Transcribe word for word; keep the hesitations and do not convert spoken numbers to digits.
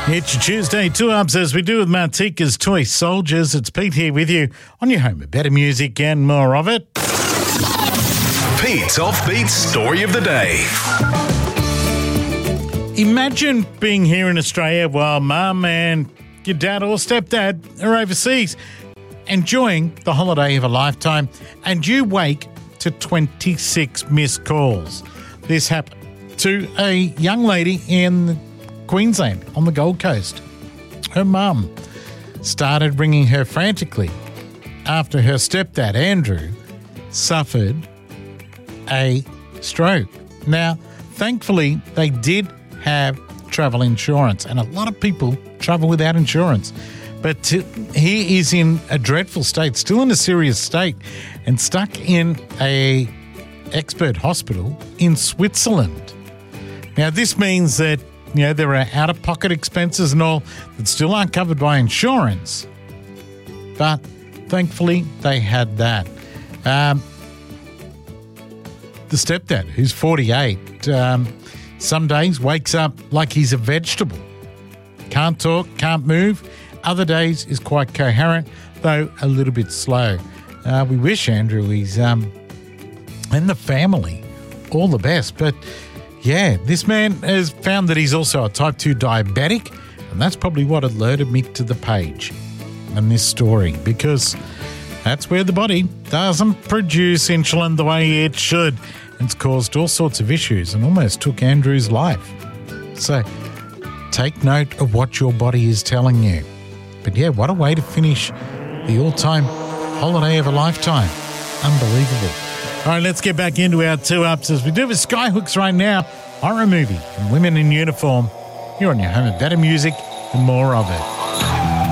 It's your Tuesday two-ups as we do with Martika's Toy Soldiers. It's Pete here with you on your home of better music and more of it. Pete's Offbeat Story of the Day. Imagine being here in Australia while mum and your dad or stepdad are overseas, enjoying the holiday of a lifetime, and you wake to twenty-six missed calls. This happened to a young lady in Queensland on the Gold Coast. Her mum started ringing her frantically after her stepdad, Andrew, suffered a stroke. Now, thankfully, they did have travel insurance, and a lot of people travel without insurance. But he is in a dreadful state, still in a serious state, and stuck in a expert hospital in Switzerland. Now, this means that, you know, there are out-of-pocket expenses and all that still aren't covered by insurance. But thankfully, they had that. Um, the stepdad, who's forty-eight, um, some days wakes up like he's a vegetable. Can't talk, can't move. Other days is quite coherent, though a little bit slow. Uh, we wish Andrew he's, um, and the family all the best. But yeah, this man has found that he's also a type two diabetic, and that's probably what alerted me to the page and this story, because that's where the body doesn't produce insulin the way it should. It's caused all sorts of issues and almost took Andrew's life. So take note of what your body is telling you. But yeah, what a way to finish the all-time holiday of a lifetime. Unbelievable. All right, let's get back into our two-ups as we do with Skyhooks right now. Horror movie and women in uniform. Here on your home of better music and more of it.